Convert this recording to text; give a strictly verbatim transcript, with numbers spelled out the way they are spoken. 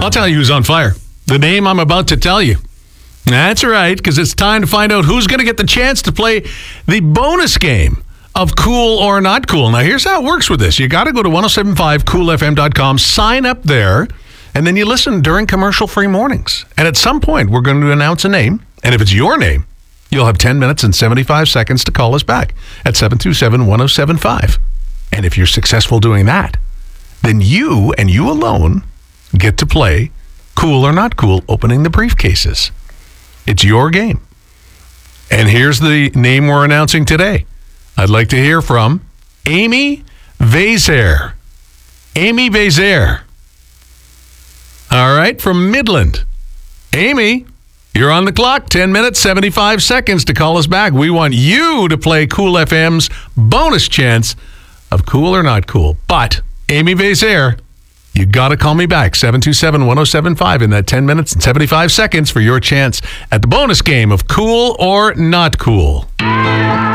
I'll tell you who's on fire. The name I'm about to tell you. That's right, because it's time to find out who's going to get the chance to play the bonus game of Cool or Not Cool. Now, here's how it works with this. You got to go to ten seventy-five cool f m dot com, sign up there, and then you listen during commercial-free mornings. And at some point, we're going to announce a name, and if it's your name, you'll have ten minutes and seventy-five seconds to call us back at seven two seven, one oh seven five. And if you're successful doing that, then you and you alone get to play Cool or Not Cool, opening the briefcases. It's your game. And here's the name we're announcing today. I'd like to hear from Amy Vazer. Amy Vazer. All right, from Midland. Amy, you're on the clock. ten minutes, seventy-five seconds to call us back. We want you to play Cool F M's bonus chance of Cool or Not Cool. But, Amy Vazer, you got to call me back, seven two seven, one oh seven five, in that ten minutes and seventy-five seconds for your chance at the bonus game of Cool or Not Cool.